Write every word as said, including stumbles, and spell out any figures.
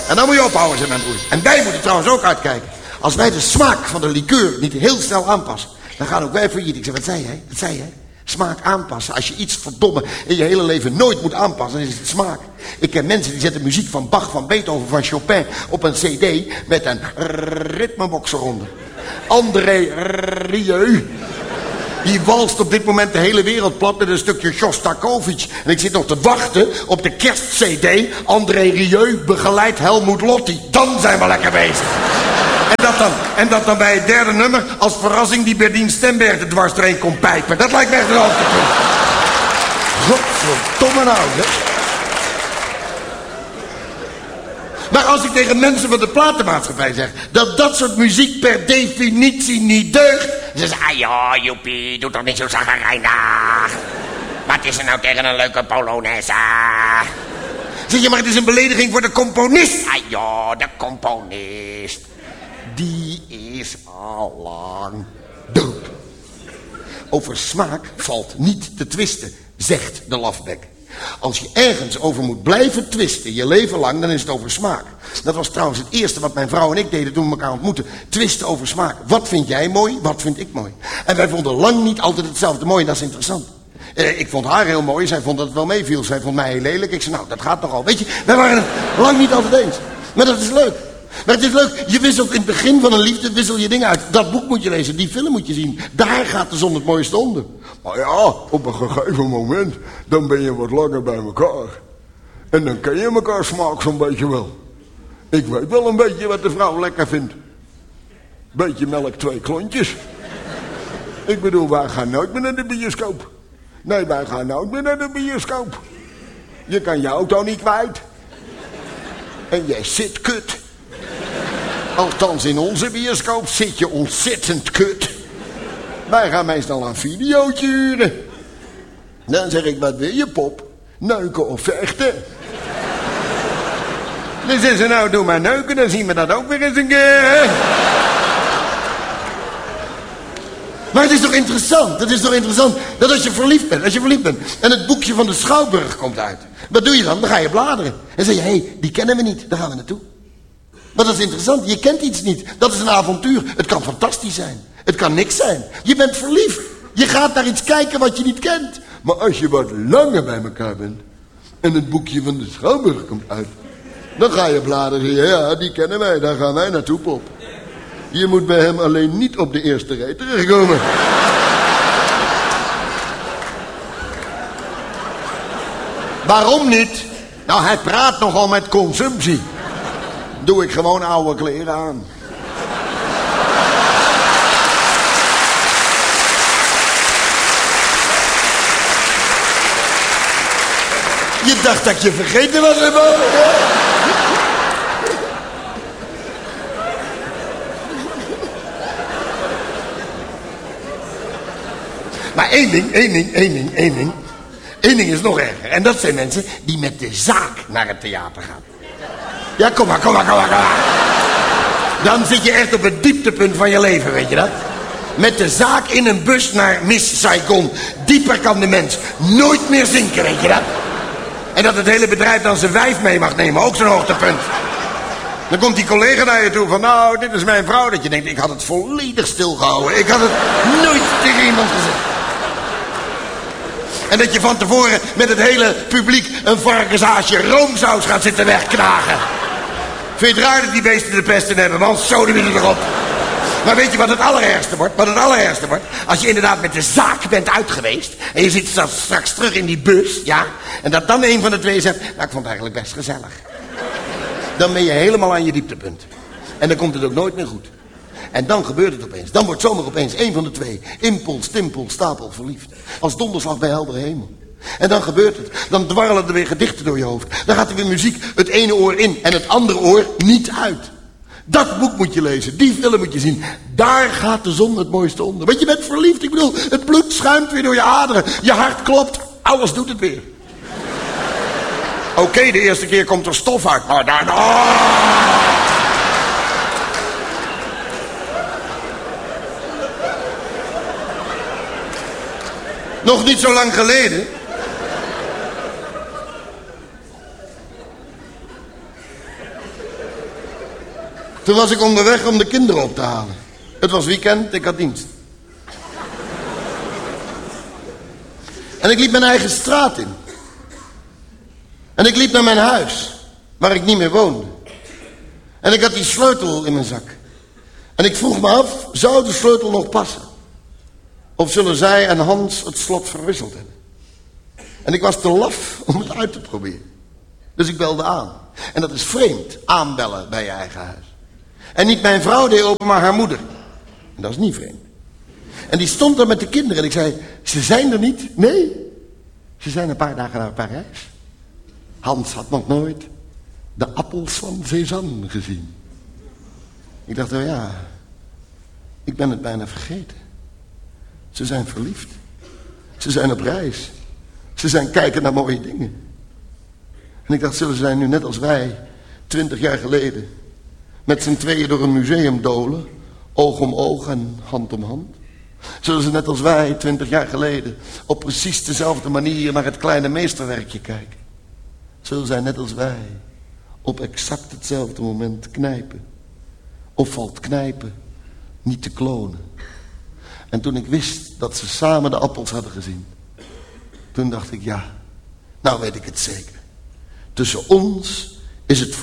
En dan moet je ophouden, zei mijn broer. En wij moeten trouwens ook uitkijken. Als wij de smaak van de liqueur niet heel snel aanpassen, dan gaan ook wij failliet. Ik zeg, wat zei jij? Wat zei jij? Smaak aanpassen. Als je iets verdomme in je hele leven nooit moet aanpassen, dan is het smaak. Ik ken mensen die zetten muziek van Bach, van Beethoven, van Chopin op een cd met een ritmebox eronder. André Rieu. Die walst op dit moment de hele wereld plat met een stukje Shostakovich. En ik zit nog te wachten op de kerstcd. André Rieu begeleidt Helmut Lotti. Dan zijn we lekker bezig. En dat dan, en dat dan bij het derde nummer als verrassing die Berdien Stemberg er dwars doorheen komt pijpen. Dat lijkt me echt een hoogtepunt. Godverdomme nou, hè. Maar als ik tegen mensen van de platenmaatschappij zeg dat dat soort muziek per definitie niet deugt, ze zeggen, ah joh, joepie, doe toch niet zo zaggerijnig. Wat is er nou tegen een leuke Polonaise? Zeg je, maar het is een belediging voor de componist. Ah joh, de componist. Die is al lang dood. Over smaak valt niet te twisten, zegt de lafbek. Als je ergens over moet blijven twisten, je leven lang, dan is het over smaak. Dat was trouwens het eerste wat mijn vrouw en ik deden toen we elkaar ontmoetten. Twisten over smaak. Wat vind jij mooi, wat vind ik mooi? En wij vonden lang niet altijd hetzelfde mooi en dat is interessant. Eh, ik vond haar heel mooi, zij vond dat het wel meeviel. Zij vond mij heel lelijk. Ik zei, nou, dat gaat toch al. Weet je, wij waren het lang niet altijd eens. Maar dat is leuk. Maar het is leuk, je wisselt in het begin van een liefde, wissel je dingen uit. Dat boek moet je lezen, die film moet je zien. Daar gaat de zon het mooiste onder. Maar ja, op een gegeven moment, dan ben je wat langer bij elkaar. En dan ken je elkaar smaak zo'n beetje wel. Ik weet wel een beetje wat de vrouw lekker vindt. Beetje melk, twee klontjes. Ik bedoel, wij gaan nooit meer naar de bioscoop. Nee, wij gaan nooit meer naar de bioscoop. Je kan je auto niet kwijt. En jij zit kut. Althans, in onze bioscoop zit je ontzettend kut. Wij gaan meestal een videootje huren. Dan zeg ik, wat wil je, pop? Neuken of vechten? Dan zeggen ze, nou, doe maar neuken, dan zien we dat ook weer eens een keer. Maar het is toch interessant, het is toch interessant dat als je verliefd bent, als je verliefd bent en het boekje van de Schouwburg komt uit. Wat doe je dan? Dan ga je bladeren. En zeg je, hé, hey, die kennen we niet, daar gaan we naartoe. Maar dat is interessant, je kent iets niet. Dat is een avontuur. Het kan fantastisch zijn. Het kan niks zijn. Je bent verliefd. Je gaat naar iets kijken wat je niet kent. Maar als je wat langer bij elkaar bent en het boekje van de Schouwburg komt uit, dan ga je bladeren. Ja, die kennen wij, daar gaan wij naartoe, pop. Je moet bij hem alleen niet op de eerste rij terechtkomen. Waarom niet? Nou, hij praat nogal met consumptie. Doe ik gewoon oude kleren aan. Je dacht dat je vergeten was, hè, man? Maar één ding, één ding, één ding, één ding. Eén ding is nog erger. En dat zijn mensen die met de zaak naar het theater gaan. Ja, kom maar, kom maar, kom maar, kom maar. Dan zit je echt op het dieptepunt van je leven, weet je dat? Met de zaak in een bus naar Miss Saigon. Dieper kan de mens nooit meer zinken, weet je dat? En dat het hele bedrijf dan zijn wijf mee mag nemen, ook zo'n hoogtepunt. Dan komt die collega naar je toe van, nou, dit is mijn vrouw. Dat je denkt, ik had het volledig stilgehouden. Ik had het nooit tegen iemand gezegd. En dat je van tevoren met het hele publiek een varkenshaasje roomsaus gaat zitten wegknagen. Vind je het raar dat die beesten de pest in hebben, man? Zo de winnen erop. Maar weet je wat het allerergste wordt? Wat het allerergste wordt? Als je inderdaad met de zaak bent uit geweest en je zit straks terug in die bus, ja? En dat dan een van de twee zegt, nou, ik vond het eigenlijk best gezellig. Dan ben je helemaal aan je dieptepunt. En dan komt het ook nooit meer goed. En dan gebeurt het opeens. Dan wordt zomaar opeens één van de twee. Impuls, stimpel, stapel, verliefd. Als donderslag bij heldere hemel. En dan gebeurt het. Dan dwarrelen er weer gedichten door je hoofd. Dan gaat er weer muziek het ene oor in en het andere oor niet uit. Dat boek moet je lezen. Die film moet je zien. Daar gaat de zon het mooiste onder. Want je bent verliefd. Ik bedoel, het bloed schuimt weer door je aderen. Je hart klopt. Alles doet het weer. Oké, okay, de eerste keer komt er stof uit. Maar daarna... Oh! Nog niet zo lang geleden. Toen was ik onderweg om de kinderen op te halen. Het was weekend, ik had dienst. En ik liep mijn eigen straat in. En ik liep naar mijn huis, waar ik niet meer woonde. En ik had die sleutel in mijn zak. En ik vroeg me af, zou de sleutel nog passen? Of zullen zij en Hans het slot verwisseld hebben? En ik was te laf om het uit te proberen. Dus ik belde aan. En dat is vreemd, aanbellen bij je eigen huis. En niet mijn vrouw deed open, maar haar moeder. En dat is niet vreemd. En die stond er met de kinderen en ik zei, ze zijn er niet? Nee, ze zijn een paar dagen naar Parijs. Hans had nog nooit de appels van Cézanne gezien. Ik dacht, oh ja, ik ben het bijna vergeten. Ze zijn verliefd. Ze zijn op reis. Ze zijn kijken naar mooie dingen. En ik dacht, zullen zij nu net als wij, twintig jaar geleden, met z'n tweeën door een museum dolen, oog om oog en hand om hand? Zullen ze net als wij, twintig jaar geleden, op precies dezelfde manier naar het kleine meesterwerkje kijken? Zullen zij net als wij, op exact hetzelfde moment knijpen? Of valt knijpen niet te klonen? En toen ik wist dat ze samen de appels hadden gezien, toen dacht ik, ja, nou weet ik het zeker. Tussen ons is het